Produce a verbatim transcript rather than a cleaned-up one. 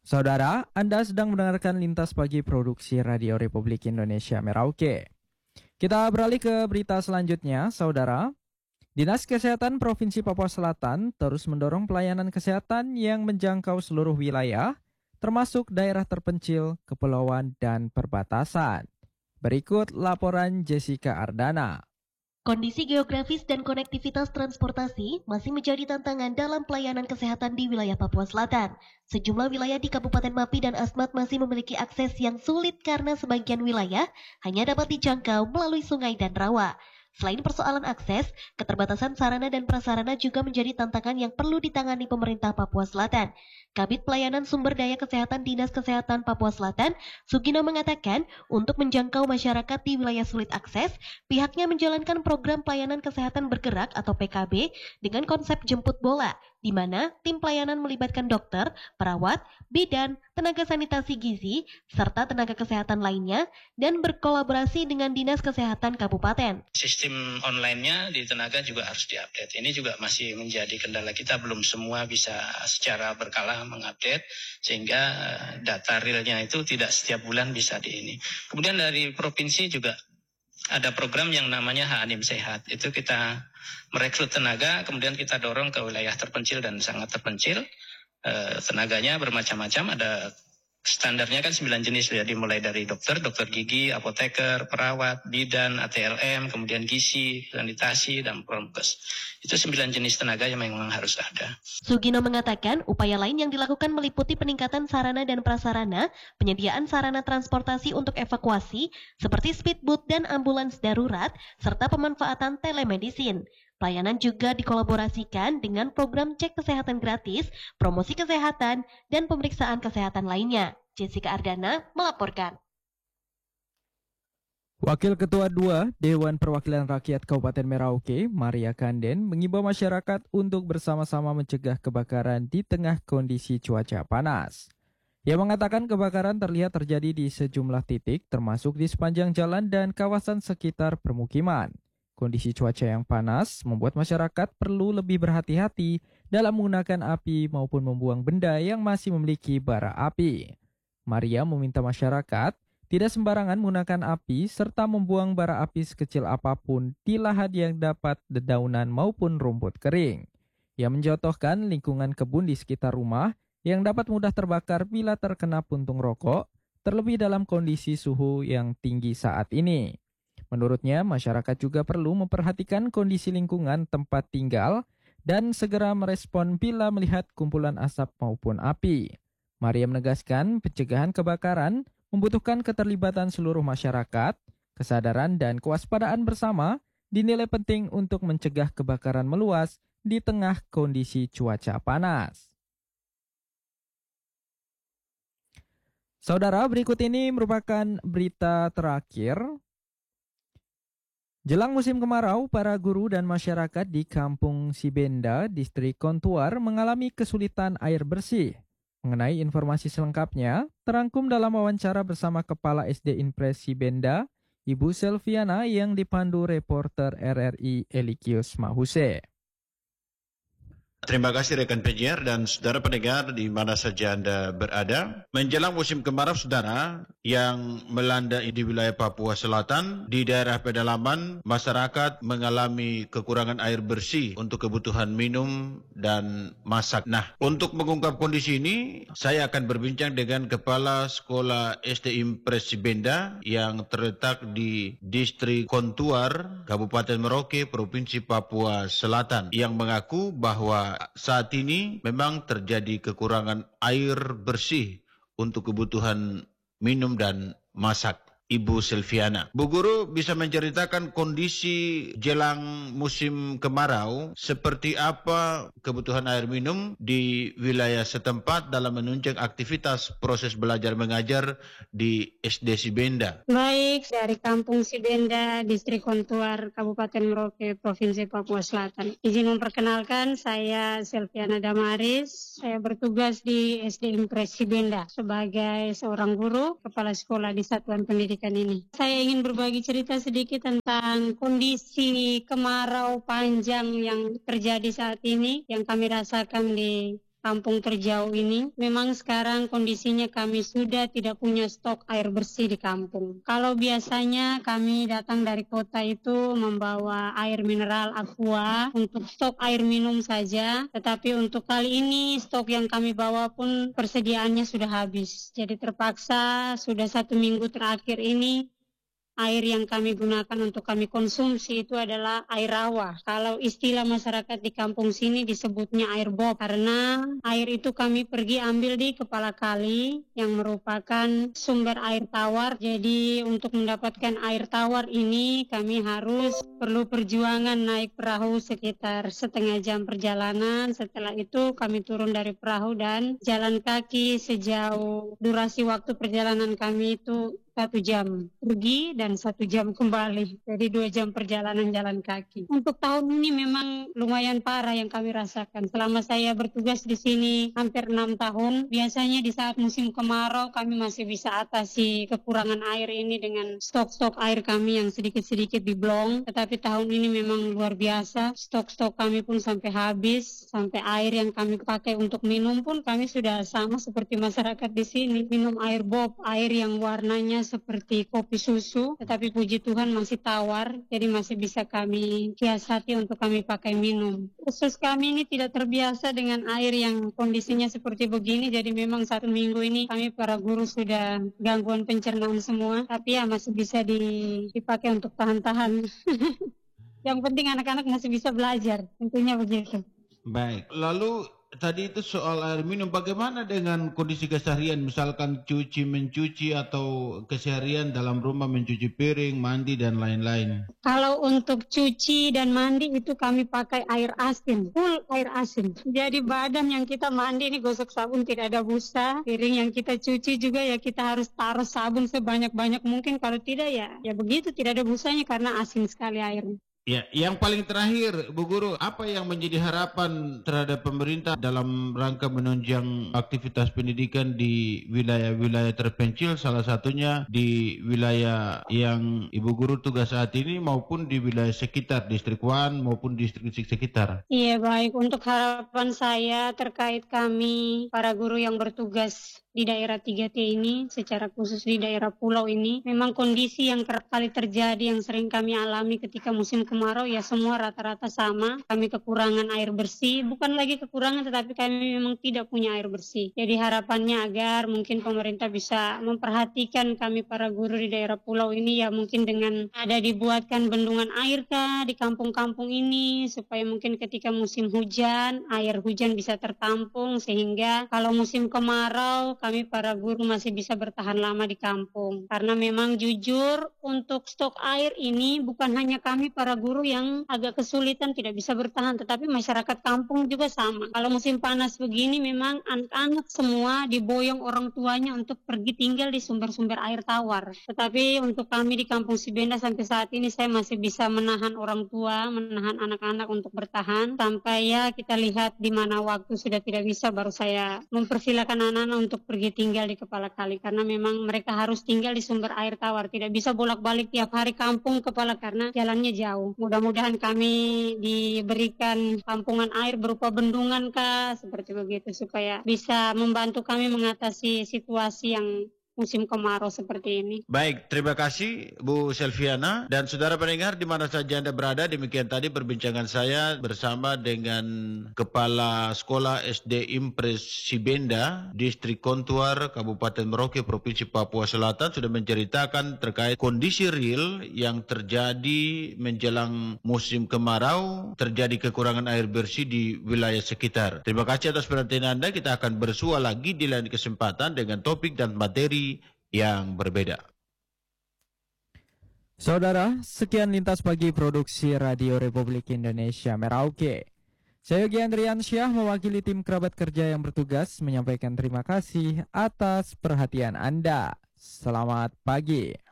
Saudara, Anda sedang mendengarkan Lintas Pagi Produksi Radio Republik Indonesia Merauke. Kita beralih ke berita selanjutnya, Saudara. Dinas Kesehatan Provinsi Papua Selatan terus mendorong pelayanan kesehatan yang menjangkau seluruh wilayah, termasuk daerah terpencil, kepulauan, dan perbatasan. Berikut laporan Jessica Ardana. Kondisi geografis dan konektivitas transportasi masih menjadi tantangan dalam pelayanan kesehatan di wilayah Papua Selatan. Sejumlah wilayah di Kabupaten Mapi dan Asmat masih memiliki akses yang sulit karena sebagian wilayah hanya dapat dijangkau melalui sungai dan rawa. Selain persoalan akses, keterbatasan sarana dan prasarana juga menjadi tantangan yang perlu ditangani pemerintah Papua Selatan. Kabid Pelayanan Sumber Daya Kesehatan Dinas Kesehatan Papua Selatan, Sugino mengatakan, untuk menjangkau masyarakat di wilayah sulit akses, pihaknya menjalankan program pelayanan kesehatan bergerak atau P K B dengan konsep jemput bola, di mana tim pelayanan melibatkan dokter, perawat, bidan, tenaga sanitasi gizi, serta tenaga kesehatan lainnya, dan berkolaborasi dengan Dinas Kesehatan Kabupaten. Sistem online-nya di tenaga juga harus diupdate. Ini juga masih menjadi kendala kita, belum semua bisa secara berkala mengupdate, sehingga data realnya itu tidak setiap bulan bisa di ini. Kemudian dari provinsi juga ada program yang namanya Hanim Sehat. Itu kita merekrut tenaga, kemudian kita dorong ke wilayah terpencil dan sangat terpencil. E, tenaganya bermacam-macam, ada standarnya kan sembilan jenis, jadi mulai dari dokter, dokter gigi, apoteker, perawat, bidan, A T L M, kemudian gizi, sanitasi, dan promkes. Itu sembilan jenis tenaga yang memang harus ada. Sugino mengatakan upaya lain yang dilakukan meliputi peningkatan sarana dan prasarana, penyediaan sarana transportasi untuk evakuasi, seperti speedboat dan ambulans darurat, serta pemanfaatan telemedicine. Pelayanan juga dikolaborasikan dengan program cek kesehatan gratis, promosi kesehatan, dan pemeriksaan kesehatan lainnya. Jessica Ardana melaporkan. Wakil Ketua dua Dewan Perwakilan Rakyat Kabupaten Merauke, Maria Kanden, mengimbau masyarakat untuk bersama-sama mencegah kebakaran di tengah kondisi cuaca panas. Ia mengatakan kebakaran terlihat terjadi di sejumlah titik, termasuk di sepanjang jalan dan kawasan sekitar permukiman. Kondisi cuaca yang panas membuat masyarakat perlu lebih berhati-hati dalam menggunakan api maupun membuang benda yang masih memiliki bara api. Maria meminta masyarakat tidak sembarangan menggunakan api serta membuang bara api sekecil apapun di lahan yang dapat dedaunan maupun rumput kering. Ia mencontohkan lingkungan kebun di sekitar rumah yang dapat mudah terbakar bila terkena puntung rokok, terlebih dalam kondisi suhu yang tinggi saat ini. Menurutnya, masyarakat juga perlu memperhatikan kondisi lingkungan tempat tinggal dan segera merespon bila melihat kumpulan asap maupun api. Maria menegaskan pencegahan kebakaran membutuhkan keterlibatan seluruh masyarakat, kesadaran dan kewaspadaan bersama dinilai penting untuk mencegah kebakaran meluas di tengah kondisi cuaca panas. Saudara, berikut ini merupakan berita terakhir. Jelang musim kemarau, para guru dan masyarakat di Kampung Sibenda, Distrik Kontuar mengalami kesulitan air bersih. Mengenai informasi selengkapnya, terangkum dalam wawancara bersama Kepala S D Impres Sibenda, Ibu Selviana yang dipandu reporter R R I Elikius Mahuse. Terima kasih rekan penyiar dan saudara pendengar di mana saja Anda berada. Menjelang musim kemarau saudara yang melanda di wilayah Papua Selatan, di daerah pedalaman, masyarakat mengalami kekurangan air bersih untuk kebutuhan minum dan masak. Nah, untuk mengungkap kondisi ini, saya akan berbincang dengan Kepala Sekolah S D Impres Sibenda yang terletak di Distrik Kontuar, Kabupaten Merauke, Provinsi Papua Selatan, yang mengaku bahwa saat ini memang terjadi kekurangan air bersih untuk kebutuhan minum dan masak. Ibu Selviana. Bu Guru bisa menceritakan kondisi jelang musim kemarau, seperti apa kebutuhan air minum di wilayah setempat dalam menunjang aktivitas proses belajar mengajar di S D Sibenda. Baik, dari Kampung Sibenda, Distrik Kontuar, Kabupaten Merauke, Provinsi Papua Selatan. Izin memperkenalkan, saya Selviana Damaris. Saya bertugas di S D Impres Sibenda sebagai seorang guru, kepala sekolah di Satuan Pendidikan ini. Saya ingin berbagi cerita sedikit tentang kondisi kemarau panjang yang terjadi saat ini, yang kami rasakan di kampung terjauh ini, memang sekarang kondisinya kami sudah tidak punya stok air bersih di kampung. Kalau biasanya kami datang dari kota itu membawa air mineral aqua untuk stok air minum saja, tetapi untuk kali ini stok yang kami bawa pun persediaannya sudah habis. Jadi terpaksa sudah satu minggu terakhir ini air yang kami gunakan untuk kami konsumsi itu adalah air rawa. Kalau istilah masyarakat di kampung sini disebutnya air bob, karena air itu kami pergi ambil di kepala kali yang merupakan sumber air tawar. Jadi untuk mendapatkan air tawar ini kami harus perlu perjuangan naik perahu sekitar setengah jam perjalanan. Setelah itu kami turun dari perahu dan jalan kaki sejauh durasi waktu perjalanan kami itu satu jam pergi dan satu jam kembali. Jadi dua jam perjalanan jalan kaki. Untuk tahun ini memang lumayan parah yang kami rasakan. Selama saya bertugas di sini hampir enam tahun, biasanya di saat musim kemarau kami masih bisa atasi kekurangan air ini dengan stok-stok air kami yang sedikit-sedikit diblong. Tetapi tahun ini memang luar biasa. Stok-stok kami pun sampai habis. Sampai air yang kami pakai untuk minum pun kami sudah sama seperti masyarakat di sini. Minum air bob, air yang warnanya seperti kopi susu, tetapi puji Tuhan masih tawar, jadi masih bisa kami siasati untuk kami pakai minum. Khusus kami ini tidak terbiasa dengan air yang kondisinya seperti begini, jadi memang satu minggu ini kami para guru sudah gangguan pencernaan semua, tapi ya masih bisa dipakai untuk tahan-tahan. Yang penting anak-anak masih bisa belajar, tentunya begitu. Baik, lalu tadi itu soal air minum, bagaimana dengan kondisi keseharian, misalkan cuci mencuci atau keseharian dalam rumah, mencuci piring, mandi dan lain-lain? Kalau untuk cuci dan mandi itu kami pakai air asin, full air asin. Jadi badan yang kita mandi ini gosok sabun tidak ada busa, piring yang kita cuci juga ya kita harus taruh sabun sebanyak-banyak mungkin, kalau tidak ya ya begitu tidak ada busanya karena asin sekali airnya. Ya, yang paling terakhir, Bu Guru, apa yang menjadi harapan terhadap pemerintah dalam rangka menunjang aktivitas pendidikan di wilayah-wilayah terpencil, salah satunya di wilayah yang Ibu Guru tugas saat ini maupun di wilayah sekitar, distrik Wan maupun distrik-distrik sekitar? Iya, baik. Untuk harapan saya terkait kami, para guru yang bertugas di daerah tiga T ini, secara khusus di daerah pulau ini, memang kondisi yang kerap kali terjadi yang sering kami alami ketika musim kemarau ya semua rata-rata sama. Kami kekurangan air bersih, bukan lagi kekurangan tetapi kami memang tidak punya air bersih. Jadi harapannya agar mungkin pemerintah bisa memperhatikan kami para guru di daerah pulau ini ya mungkin dengan ada dibuatkan bendungan air kah di kampung-kampung ini supaya mungkin ketika musim hujan air hujan bisa tertampung sehingga kalau musim kemarau kami para guru masih bisa bertahan lama di kampung. Karena memang jujur untuk stok air ini bukan hanya kami para guru yang agak kesulitan tidak bisa bertahan, tetapi masyarakat kampung juga sama. Kalau musim panas begini memang anak-anak semua diboyong orang tuanya untuk pergi tinggal di sumber-sumber air tawar. Tetapi untuk kami di kampung Sibenda sampai saat ini saya masih bisa menahan orang tua, menahan anak-anak untuk bertahan sampai ya kita lihat di mana waktu sudah tidak bisa baru saya mempersilakan anak-anak untuk pergi pergi tinggal di kepala kali karena memang mereka harus tinggal di sumber air tawar, tidak bisa bolak-balik tiap hari kampung kepala karena jalannya jauh. Mudah-mudahan kami diberikan kampungan air berupa bendungan kah seperti begitu supaya bisa membantu kami mengatasi situasi yang musim kemarau seperti ini. Baik, terima kasih Bu Selviana dan saudara pendengar di mana saja Anda berada. Demikian tadi perbincangan saya bersama dengan Kepala Sekolah S D Impres Sibenda, Distrik Kontuar, Kabupaten Merauke, Provinsi Papua Selatan, sudah menceritakan terkait kondisi real yang terjadi menjelang musim kemarau, terjadi kekurangan air bersih di wilayah sekitar. Terima kasih atas perhatian Anda. Kita akan bersua lagi di lain kesempatan dengan topik dan materi yang berbeda. Saudara, sekian lintas pagi produksi Radio Republik Indonesia Merauke. Saya Yogi Andriansyah mewakili tim kerabat kerja yang bertugas menyampaikan terima kasih atas perhatian Anda. Selamat pagi.